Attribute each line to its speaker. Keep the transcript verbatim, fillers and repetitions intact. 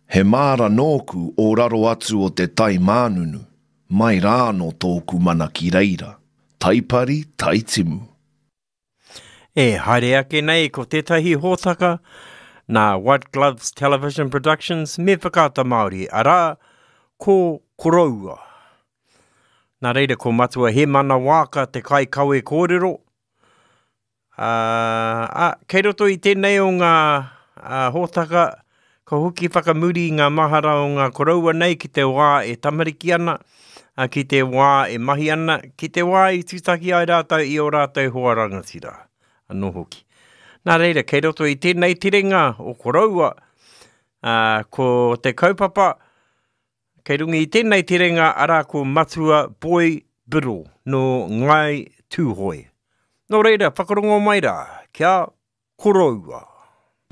Speaker 1: He māra nōku o raro atu o te tai mānunu, mai rā no tōku mana ki reira, taipari taitimu.
Speaker 2: E haere ake nei ko tētahi hōtaka, nā White Gloves Television Productions, me whakaata Māori, arā ko Koroua. Nā reira ko matua he mana wāka te kai kawe kōrero. Uh, ah, kei roto i tēnei o ngā uh, hōtaka, ka hoki whakamuri ngā mahara o ngā Koroua nei ki te wā e tamariki ana, uh, ki te wā e mahi ana, ki te wā i tūtaki ai rātou i o rātou hoa rangatira. Anō hoki. Nā reira, kei roto i tēnei tirenga o Koroua, uh, ko te kaupapa, kei rungi i tēnei tirenga ara ko matua Boy Biro no Ngai Tūhoi. Nō reira, whakarongo mai rā, kia Koroua.